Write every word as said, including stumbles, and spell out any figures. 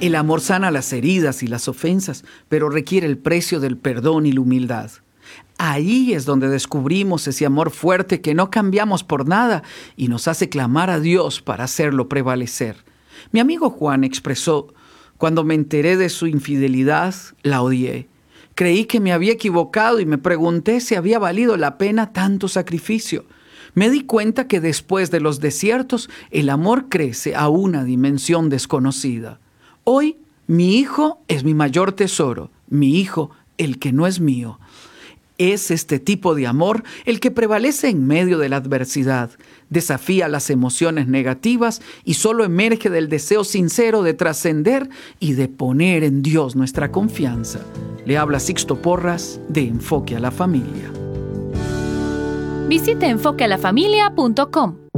El amor sana las heridas y las ofensas, pero requiere el precio del perdón y la humildad. Ahí es donde descubrimos ese amor fuerte que no cambiamos por nada y nos hace clamar a Dios para hacerlo prevalecer. Mi amigo Juan expresó: cuando me enteré de su infidelidad, la odié. Creí que me había equivocado y me pregunté si había valido la pena tanto sacrificio. Me di cuenta que después de los desiertos, el amor crece a una dimensión desconocida. Hoy, mi hijo es mi mayor tesoro, mi hijo, el que no es mío. Es este tipo de amor el que prevalece en medio de la adversidad, desafía las emociones negativas y solo emerge del deseo sincero de trascender y de poner en Dios nuestra confianza. Le habla Sixto Porras de Enfoque a la Familia. Visite enfoque a la familia punto com.